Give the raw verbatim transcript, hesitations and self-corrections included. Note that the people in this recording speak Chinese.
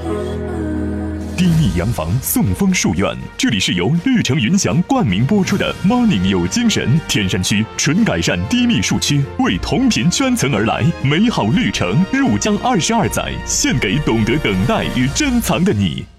低密洋房送枫树院，这里是由绿城云祥冠名播出的 Morning 有精神。天山区纯改善低密树区，为同频圈层而来，美好绿城入江二十二载，献给懂得等待与珍藏的你。